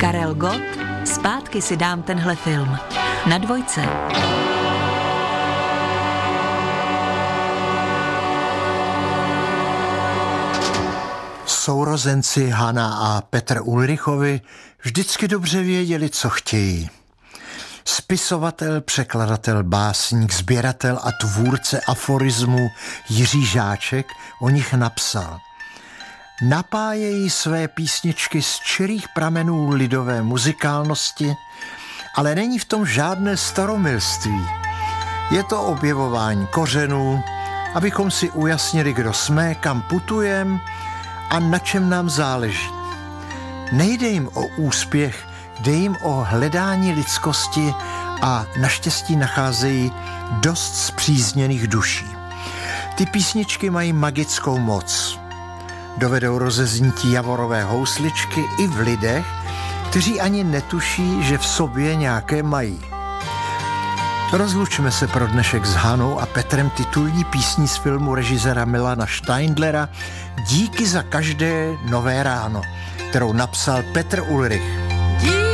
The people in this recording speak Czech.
Karel Gott, Zpátky si dám tenhle film. Na Dvojce. Sourozenci Hana a Petr Ulrichovi vždycky dobře věděli, co chtějí. Spisovatel, překladatel, básník, sběratel a tvůrce aforismů Jiří Žáček o nich napsal: napájejí své písničky z čirých pramenů lidové muzikálnosti, ale není v tom žádné staromilství. Je to objevování kořenů, abychom si ujasnili, kdo jsme, kam putujeme a na čem nám záleží. Nejde jim o úspěch, jde jim o hledání lidskosti a naštěstí nacházejí dost spřízněných duší. Ty písničky mají magickou moc. Dovedou rozeznítí javorové housličky i v lidech, kteří ani netuší, že v sobě nějaké mají. Rozlučme se pro dnešek s Hanou a Petrem titulní písní z filmu režiséra Milana Steindlera Díky za každé nové ráno, kterou napsal Petr Ulrich.